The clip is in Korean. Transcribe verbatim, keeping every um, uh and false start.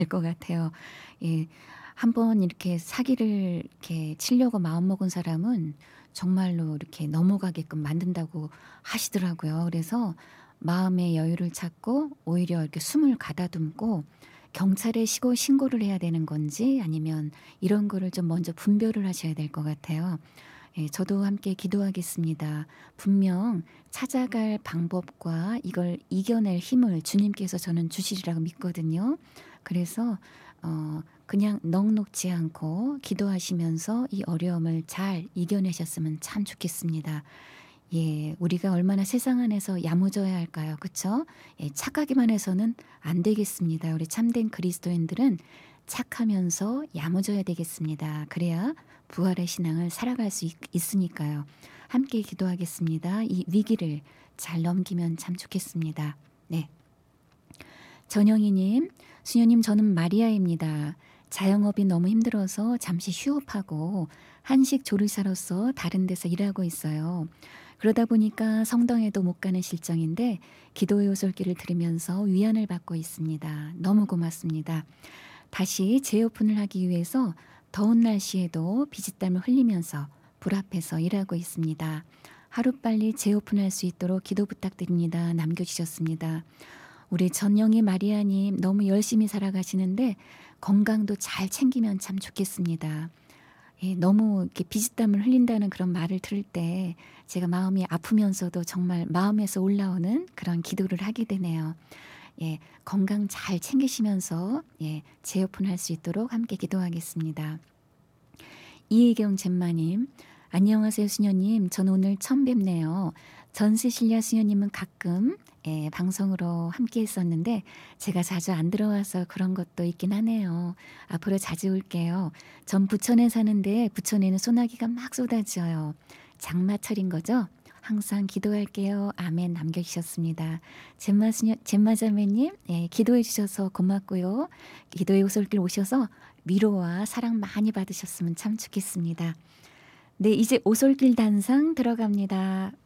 것 같아요. 예. 한번 이렇게 사기를 이렇게 치려고 마음먹은 사람은 정말로 이렇게 넘어가게끔 만든다고 하시더라고요. 그래서 마음의 여유를 찾고 오히려 이렇게 숨을 가다듬고 경찰에 시고 신고를 해야 되는 건지 아니면 이런 거를 좀 먼저 분별을 하셔야 될 것 같아요. 예, 저도 함께 기도하겠습니다. 분명 찾아갈 방법과 이걸 이겨낼 힘을 주님께서 저는 주시리라고 믿거든요. 그래서 어 그냥 넋놓지 않고 기도하시면서 이 어려움을 잘 이겨내셨으면 참 좋겠습니다. 예. 우리가 얼마나 세상 안에서 야무져야 할까요? 그쵸? 예, 착하기만 해서는 안 되겠습니다. 우리 참된 그리스도인들은 착하면서 야무져야 되겠습니다. 그래야 부활의 신앙을 살아갈 수 있, 있으니까요. 함께 기도하겠습니다. 이 위기를 잘 넘기면 참 좋겠습니다. 네. 전영희님, 수녀님 저는 마리아입니다. 자영업이 너무 힘들어서 잠시 휴업하고 한식 조리사로서 다른 데서 일하고 있어요. 그러다 보니까 성당에도 못 가는 실정인데 기도의 오솔길을 들으면서 위안을 받고 있습니다. 너무 고맙습니다. 다시 재오픈을 하기 위해서 더운 날씨에도 비짓땀을 흘리면서 불 앞에서 일하고 있습니다. 하루빨리 재오픈할 수 있도록 기도 부탁드립니다. 남겨주셨습니다. 우리 전영희 마리아님 너무 열심히 살아가시는데 건강도 잘 챙기면 참 좋겠습니다. 예, 너무 이렇게 비짓땀을 흘린다는 그런 말을 들을 때 제가 마음이 아프면서도 정말 마음에서 올라오는 그런 기도를 하게 되네요. 예, 건강 잘 챙기시면서 예, 재오픈할 수 있도록 함께 기도하겠습니다. 이혜경 젬마님, 안녕하세요 수녀님. 전 오늘 처음 뵙네요. 전세실려 수녀님은 가끔 예, 방송으로 함께 했었는데 제가 자주 안 들어와서 그런 것도 있긴 하네요. 앞으로 자주 올게요. 전 부천에 사는데 부천에는 소나기가 막 쏟아져요. 장마철인 거죠? 항상 기도할게요. 아멘 남겨주셨습니다. 젬마 수녀, 젬마 자매님, 예, 기도해 주셔서 고맙고요. 기도의 오솔길 오셔서 위로와 사랑 많이 받으셨으면 참 좋겠습니다. 네, 이제 오솔길 단상 들어갑니다.